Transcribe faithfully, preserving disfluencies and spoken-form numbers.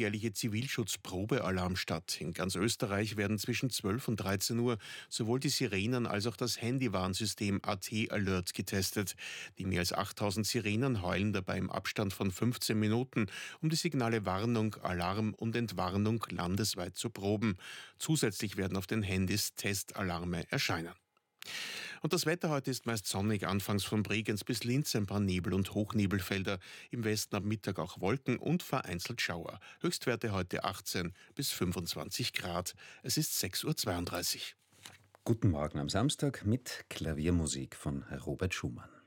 jährliche Zivilschutzprobealarm statt. In ganz Österreich werden zwischen zwölf und dreizehn Uhr sowohl die Sirenen als auch das Handywarnsystem A T Alert getestet. Die mehr als achttausend Sirenen heulen dabei im Abstand von fünfzehn Minuten, um die Signale Warnung, Alarm und Entwarnung landesweit zu proben. Zusätzlich werden auf den Handys Testalarme erscheinen. Und das Wetter heute ist meist sonnig, anfangs von Bregenz bis Linz ein paar Nebel- und Hochnebelfelder. Im Westen ab Mittag auch Wolken und vereinzelt Schauer. Höchstwerte heute achtzehn bis fünfundzwanzig Grad. Es ist sechs Uhr zweiunddreißig. Guten Morgen am Samstag mit Klaviermusik von Robert Schumann.